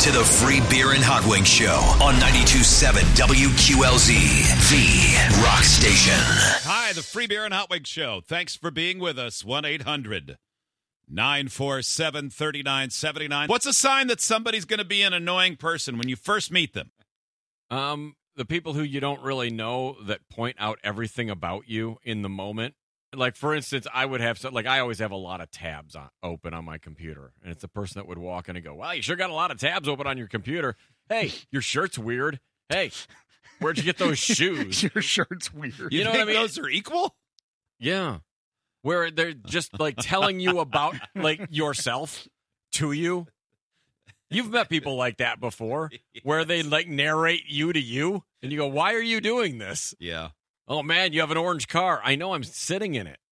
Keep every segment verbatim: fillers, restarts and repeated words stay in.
to the Free Beer and Hot Wings Show on ninety-two point seven W Q L Z, the rock station. Hi, the Free Beer and Hot Wings Show. Thanks for being with us. one eight hundred nine four seven three nine seven nine. What's a sign that somebody's going to be an annoying person when you first meet them? Um, the people who you don't really know that point out everything about you in the moment. Like, for instance, I would have, like, I always have a lot of tabs on, open on my computer. And it's the person that would walk in and go, wow, you sure got a lot of tabs open on your computer. Hey, your shirt's weird. Hey, where'd you get those shoes? Your shirt's weird. You, You know think what I mean? those are equal? Yeah. Where they're just, like, telling you about, like, yourself to you. You've met people like that before, where they, like, narrate you to you. And you go, why are you doing this? Yeah. Oh, man, you have an orange car. I know, I'm sitting in it.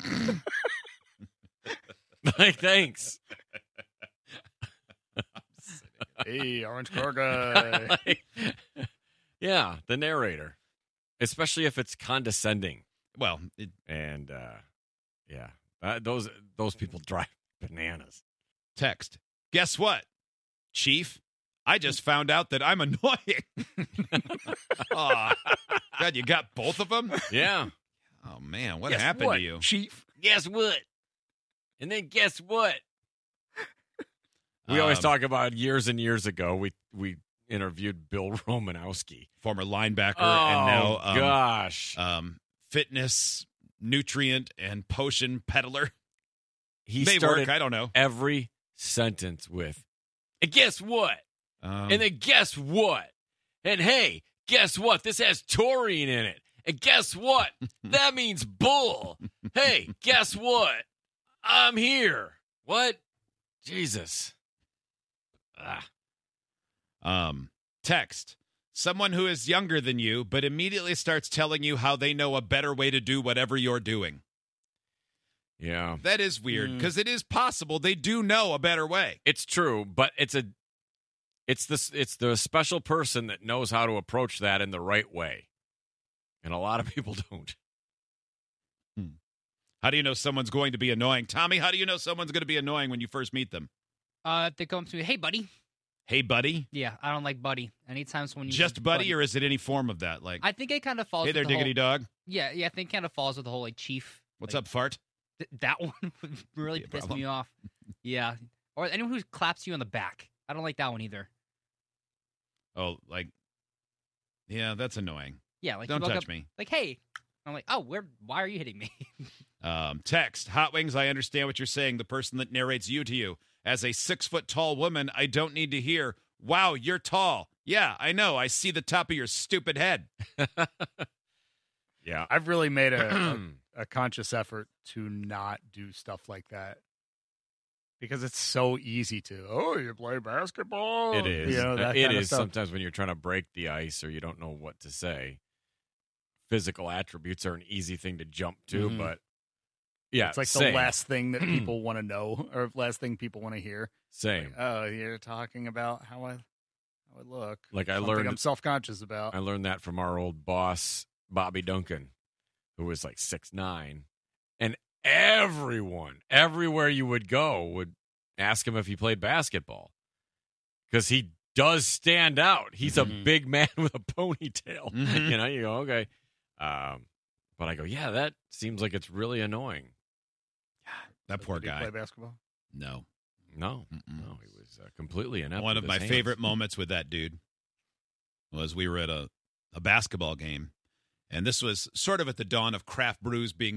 Like, thanks. Hey, orange car guy. Like, yeah, the narrator. Especially if it's condescending. Well, it, And, uh, yeah, uh, those those people drive bananas. text. Guess what, Chief? I just found out that I'm annoying. Oh, God, you got both of them? Yeah. Oh, man, what Guess happened what, to you? Chief? Guess what? And then guess what? We always Um, talk about years and years ago, we, we interviewed Bill Romanowski. Former linebacker Oh, and now um, gosh. um, fitness, nutrient, and potion peddler. He May started work, I don't know. every sentence with, and guess what? Um, And then guess what? And hey, guess what? This has taurine in it. And guess what? That means bull. Hey, guess what? I'm here. What? Jesus. Ah. Um, text. Someone who is younger than you, but immediately starts telling you how they know a better way to do whatever you're doing. Yeah. That is weird, Mm. because it is possible they do know a better way. It's true, but it's a it's this it's the special person that knows how to approach that in the right way. And a lot of people don't. How do you know someone's going to be annoying? Tommy, how do you know someone's going to be annoying when you first meet them? Uh, they come to me, hey, buddy. Hey, buddy? Yeah, I don't like buddy. Anytime someone uses Just buddy, or is it any form of that? Like, I think it kind of falls. hey with there, the diggity whole, dog. Yeah, yeah, I think it kind of falls with the whole like chief. What's like, up, fart? Th- that one would really Yeah, piss problem. me off. Yeah, or anyone who claps you on the back. I don't like that one either. Oh, like, yeah, that's annoying. Yeah, like Don't you walk touch up, me. Like, hey, I'm like, oh, where? Why are you hitting me? Um, text. Hot Wings, I understand what you're saying. The person that narrates you to you. As a six-foot-tall woman, I don't need to hear, wow, you're tall. Yeah, I know. I see the top of your stupid head. Yeah. I've really made a, a, a conscious effort to not do stuff like that. Because it's so easy to, oh, you play basketball? It is. You know, that it kind of is stuff. sometimes when you're trying to break the ice or you don't know what to say. Physical attributes are an easy thing to jump to, Mhm. but yeah, It's like same, the last thing that people want to know or last thing people want to hear. same. Like, oh, you're talking about how I, how I look. Like I Something learned, I'm self-conscious about. I learned that from our old boss Bobby Duncan, who was like six nine, and everyone, everywhere you would go, would ask him if he played basketball because he does stand out. He's Mhm. a big man with a ponytail. Mhm. You know, you go okay, um, but I go, yeah, that seems like it's really annoying. That poor Did he guy. play basketball? No. No, Mm-mm. no, he was uh, completely inept. One with of my his hands. favorite moments with that dude was we were at a, a basketball game, and this was sort of at the dawn of craft brews being